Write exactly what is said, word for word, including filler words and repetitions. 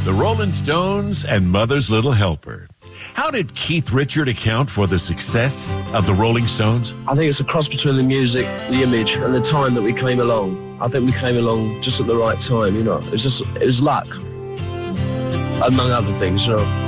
The Rolling Stones and Mother's Little Helper. How did Keith Richards account for the success of the Rolling Stones? I think it's a cross between the music, the image, and the time that we came along. I think we came along just at the right time, you know. It was just, it was luck, among other things, you know.